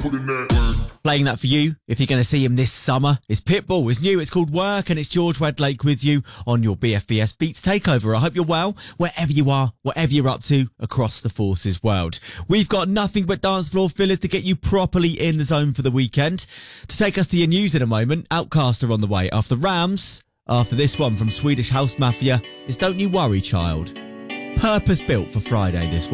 put in that work. Playing that for you, if you're going to see him this summer, is Pitbull. It's new, it's called Work, and it's George Wedlake with you on your BFBS Beats Takeover. I hope you're well, wherever you are, whatever you're up to, across the Forces world. We've got nothing but dance floor fillers to get you properly in the zone for the weekend. To take us to your news in a moment, Outcast are on the way after Rams. After this one from Swedish House Mafia is Don't You Worry Child. Purpose built for Friday, this one.